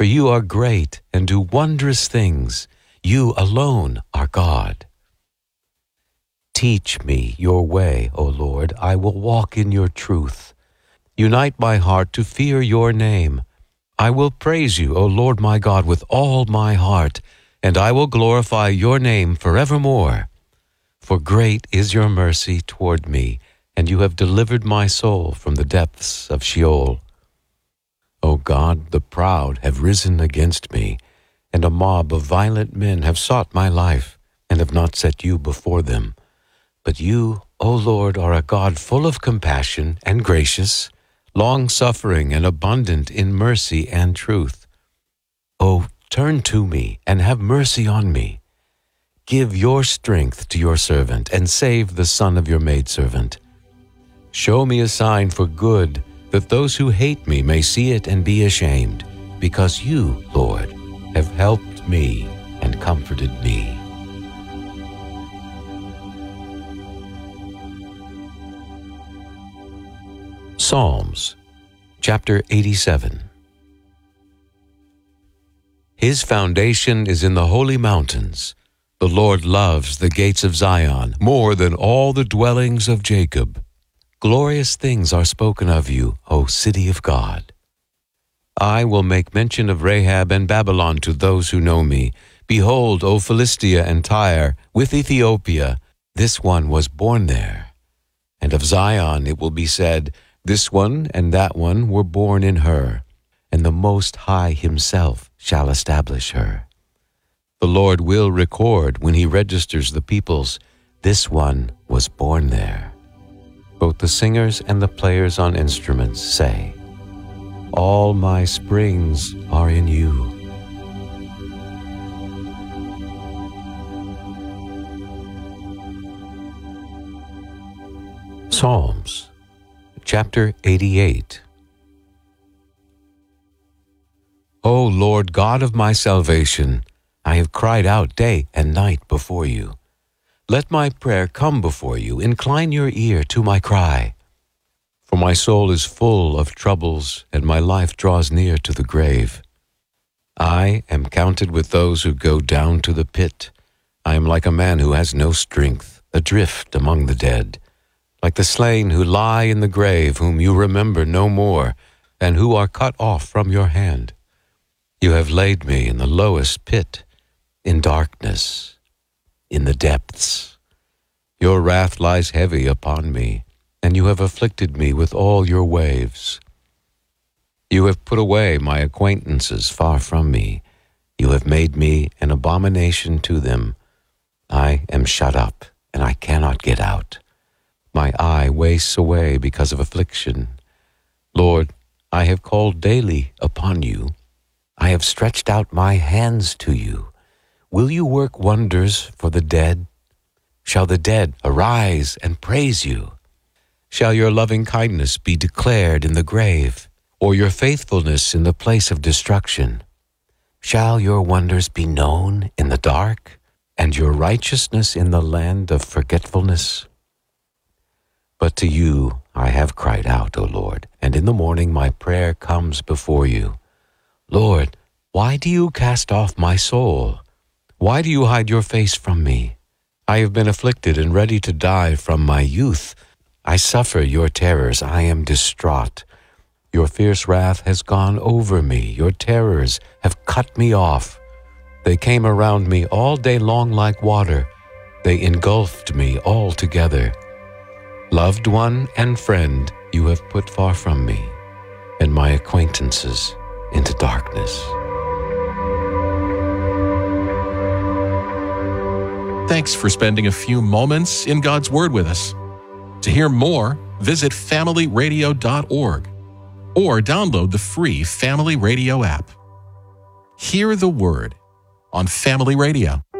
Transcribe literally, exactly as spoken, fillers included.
For you are great and do wondrous things. You alone are God. Teach me your way, O Lord. I will walk in your truth. Unite my heart to fear your name. I will praise you, O Lord my God, with all my heart, and I will glorify your name forevermore. For great is your mercy toward me, and you have delivered my soul from the depths of Sheol. O God, the proud have risen against me, and a mob of violent men have sought my life, and have not set you before them. But you, O Lord, are a God full of compassion and gracious, long-suffering and abundant in mercy and truth. O, turn to me and have mercy on me. Give your strength to your servant, and save the son of your maidservant. Show me a sign for good, that those who hate me may see it and be ashamed, because you, Lord, have helped me and comforted me. Psalms, chapter eighty-seven. His foundation is in the holy mountains. The Lord loves the gates of Zion more than all the dwellings of Jacob. Glorious things are spoken of you, O city of God. I will make mention of Rahab and Babylon to those who know me. Behold, O Philistia and Tyre, with Ethiopia, this one was born there. And of Zion it will be said, this one and that one were born in her, and the Most High himself shall establish her. The Lord will record when he registers the peoples, this one was born there. Both the singers and the players on instruments say, all my springs are in you. Psalms, chapter eighty-eight. O Lord God of my salvation, I have cried out day and night before you. Let my prayer come before you. Incline your ear to my cry. For my soul is full of troubles, and my life draws near to the grave. I am counted with those who go down to the pit. I am like a man who has no strength, adrift among the dead, like the slain who lie in the grave, whom you remember no more, and who are cut off from your hand. You have laid me in the lowest pit, in darkness, in the depths. Your wrath lies heavy upon me, and you have afflicted me with all your waves. You have put away my acquaintances far from me. You have made me an abomination to them. I am shut up, and I cannot get out. My eye wastes away because of affliction. Lord, I have called daily upon you. I have stretched out my hands to you. Will you work wonders for the dead? Shall the dead arise and praise you? Shall your loving kindness be declared in the grave, or your faithfulness in the place of destruction? Shall your wonders be known in the dark, and your righteousness in the land of forgetfulness? But to you I have cried out, O Lord, and in the morning my prayer comes before you. Lord, why do you cast off my soul? Why do you hide your face from me? I have been afflicted and ready to die from my youth. I suffer your terrors. I am distraught. Your fierce wrath has gone over me. Your terrors have cut me off. They came around me all day long like water. They engulfed me altogether. Loved one and friend you have put far from me, and my acquaintances into darkness. Thanks for spending a few moments in God's Word with us. To hear more, visit family radio dot org or download the free Family Radio app. Hear the Word on Family Radio.